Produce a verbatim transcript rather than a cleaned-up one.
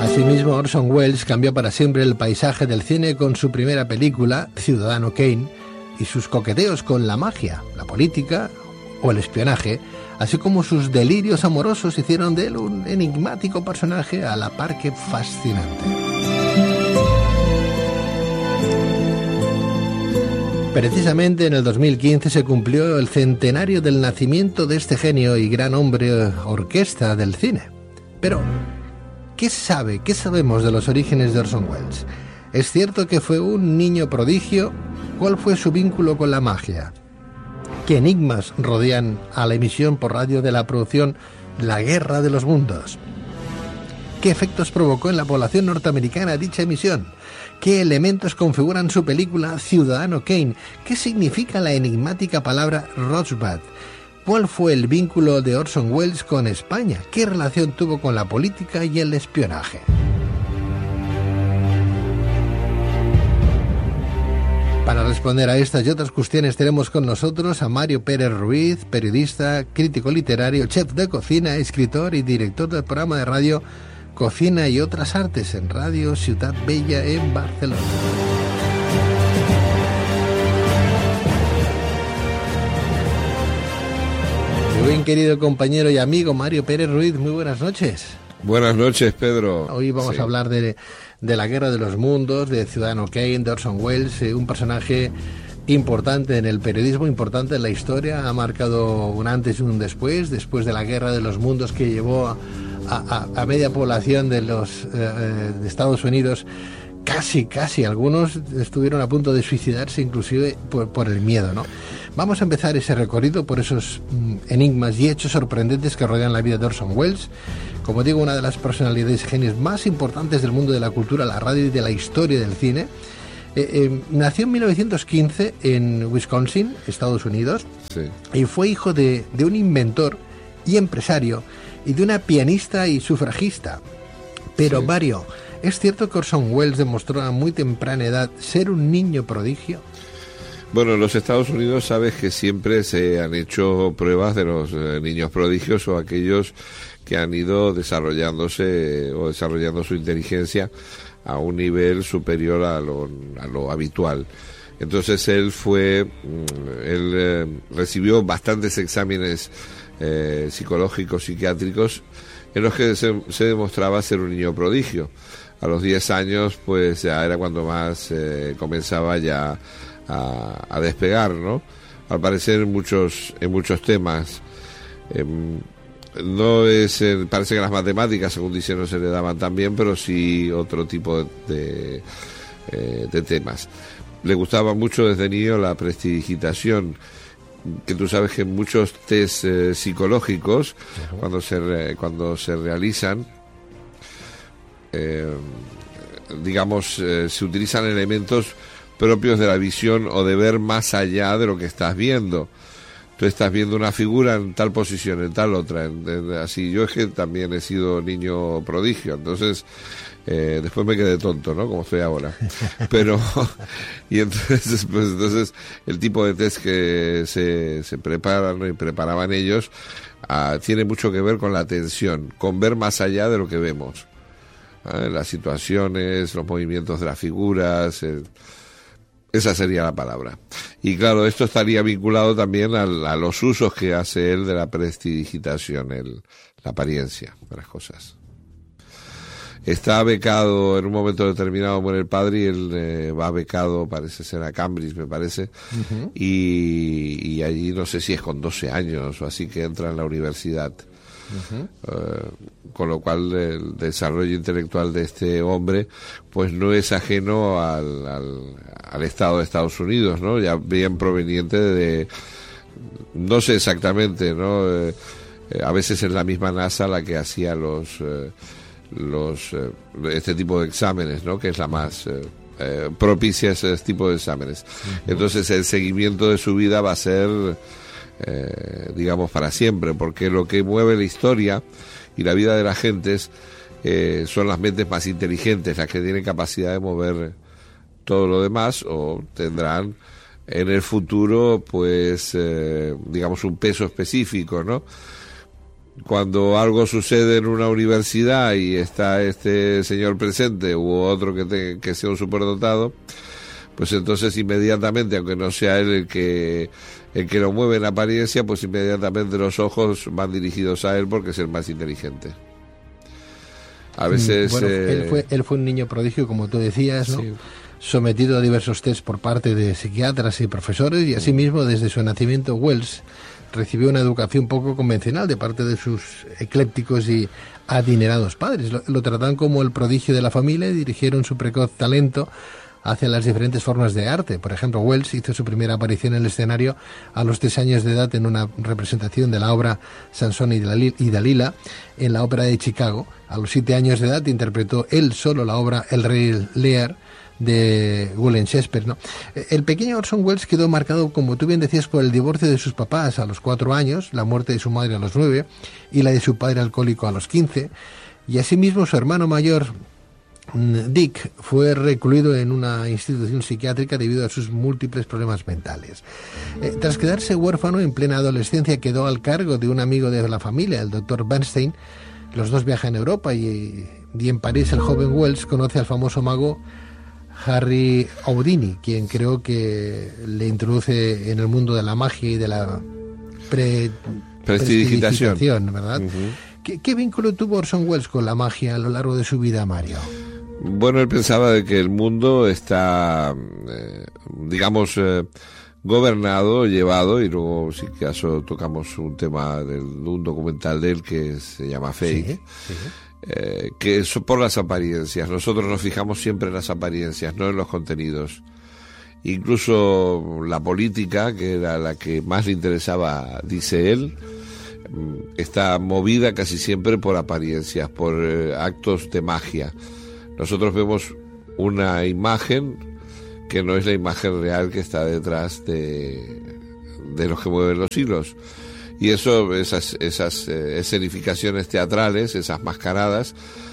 Asimismo, Orson Welles cambió para siempre el paisaje del cine con su primera película, Ciudadano Kane, y sus coqueteos con la magia, la política o el espionaje, así como sus delirios amorosos hicieron de él un enigmático personaje a la par que fascinante. Precisamente en el dos mil quince se cumplió el centenario del nacimiento de este genio y gran hombre orquesta del cine. Pero, ¿qué sabe, qué sabemos de los orígenes de Orson Welles? ¿Es cierto que fue un niño prodigio? ¿Cuál fue su vínculo con la magia? ¿Qué enigmas rodean a la emisión por radio de la producción La Guerra de los Mundos? ¿Qué efectos provocó en la población norteamericana dicha emisión? ¿Qué elementos configuran su película Ciudadano Kane? ¿Qué significa la enigmática palabra Rosebud? ¿Cuál fue el vínculo de Orson Welles con España? ¿Qué relación tuvo con la política y el espionaje? Para responder a estas y otras cuestiones tenemos con nosotros a Mario Pérez Ruiz, periodista, crítico literario, chef de cocina, escritor y director del programa de radio Cocina y otras artes en Radio Ciutat Bella en Barcelona. Mi buen querido compañero y amigo Mario Pérez Ruiz, muy buenas noches. Buenas noches, Pedro. Hoy vamos sí. a hablar de, de La Guerra de los Mundos, de Ciudadano Kane, de Orson Welles, eh, un personaje importante en el periodismo, importante en la historia, ha marcado un antes y un después, después de la Guerra de los Mundos que llevó a, a, a media población de los eh, de Estados Unidos, casi, casi, algunos estuvieron a punto de suicidarse inclusive por, por el miedo, ¿no? Vamos a empezar ese recorrido por esos mm, enigmas y hechos sorprendentes que rodean la vida de Orson Welles. Como digo, una de las personalidades y genios más importantes del mundo de la cultura, la radio y de la historia del cine. Eh, eh, nació en mil novecientos quince en Wisconsin, Estados Unidos, sí. y fue hijo de, de un inventor y empresario y de una pianista y sufragista. Pero, sí. Mario, ¿es cierto que Orson Welles demostró a muy temprana edad ser un niño prodigio? Bueno, en los Estados Unidos sabes que siempre se han hecho pruebas de los eh, niños prodigios o aquellos que han ido desarrollándose o desarrollando su inteligencia a un nivel superior a lo, a lo habitual. Entonces él fue, él eh, recibió bastantes exámenes eh, psicológicos, psiquiátricos, en los que se, se demostraba ser un niño prodigio. A los diez años, pues ya era cuando más eh, comenzaba ya a, a despegar, ¿no? Al parecer en muchos, en muchos temas. Eh, No es, eh, parece que las matemáticas, según dicen, no se le daban tan bien, pero sí otro tipo de, de, eh, de temas. Le gustaba mucho desde niño la prestidigitación, que tú sabes que en muchos test eh, psicológicos, uh-huh. cuando se re, cuando se realizan, eh, digamos, eh, se utilizan elementos propios de la visión o de ver más allá de lo que estás viendo. Tú estás viendo una figura en tal posición, en tal otra, en, en, así. Yo es que también he sido niño prodigio, entonces eh, después me quedé tonto, ¿no? Como estoy ahora. Pero, y entonces, pues entonces el tipo de test que se, se preparan, ¿no? y preparaban ellos, ah, tiene mucho que ver con la atención, con ver más allá de lo que vemos. ¿Ah? Las situaciones, los movimientos de las figuras, eh, esa sería la palabra. Y claro, esto estaría vinculado también a, a los usos que hace él de la prestidigitación, el, la apariencia de las cosas. Está becado, en un momento determinado muere el padre y él eh, va becado, parece ser a Cambridge, me parece, uh-huh. y, y allí no sé si es con doce años o así que entra en la universidad. Uh-huh. Uh, con lo cual el desarrollo intelectual de este hombre pues no es ajeno al, al, al Estado de Estados Unidos, ¿no? Ya bien proveniente de, no sé exactamente, ¿no? Eh, eh, a veces es la misma NASA la que hacía los eh, los eh, este tipo de exámenes, ¿no? Que es la más eh, eh, propicia a ese tipo de exámenes. Uh-huh. Entonces el seguimiento de su vida va a ser Eh, digamos para siempre, porque lo que mueve la historia y la vida de las gentes eh, son las mentes más inteligentes, las que tienen capacidad de mover todo lo demás o tendrán en el futuro pues eh, digamos un peso específico, ¿no? cuando algo sucede en una universidad y está este señor presente u otro que, te, que sea un superdotado, pues entonces inmediatamente, aunque no sea él el que el que lo mueve en apariencia, pues inmediatamente los ojos van dirigidos a él porque es el más inteligente. A veces... Bueno, eh... él, fue, él fue un niño prodigio, como tú decías, ¿no? Sí. Sometido a diversos tests por parte de psiquiatras y profesores, y asimismo desde su nacimiento Wells recibió una educación poco convencional de parte de sus eclépticos y adinerados padres. Lo, lo trataban como el prodigio de la familia y dirigieron su precoz talento hacia las diferentes formas de arte. Por ejemplo, Wells hizo su primera aparición en el escenario a los tres años de edad en una representación de la obra Sansón y Dalila en la Ópera de Chicago. A los siete años de edad interpretó él solo la obra El Rey Lear de William Shakespeare, ¿no? El pequeño Orson Welles quedó marcado, como tú bien decías, por el divorcio de sus papás a los cuatro años, la muerte de su madre a los nueve y la de su padre alcohólico a los quince, y asimismo su hermano mayor Dick fue recluido en una institución psiquiátrica debido a sus múltiples problemas mentales. Eh, tras quedarse huérfano en plena adolescencia, quedó al cargo de un amigo de la familia, el doctor Bernstein. Los dos viajan a Europa y, y en París el joven Wells conoce al famoso mago Harry Houdini, quien creo que le introduce en el mundo de la magia y de la pre, prestidigitación, ¿verdad? Uh-huh. ¿Qué, ¿Qué vínculo tuvo Orson Welles con la magia a lo largo de su vida, Mario? Bueno, él pensaba de que el mundo está, eh, digamos, eh, gobernado, llevado, y luego, si acaso, tocamos un tema de un documental de él que se llama Fake. Sí, sí. Eh, que es por las apariencias. Nosotros nos fijamos siempre en las apariencias, no en los contenidos. Incluso la política, que era la que más le interesaba, dice él, está movida casi siempre por apariencias, por eh, actos de magia. Nosotros vemos una imagen que no es la imagen real que está detrás de, de los que mueven los hilos. Y eso, esas, esas eh, escenificaciones teatrales, esas mascaradas,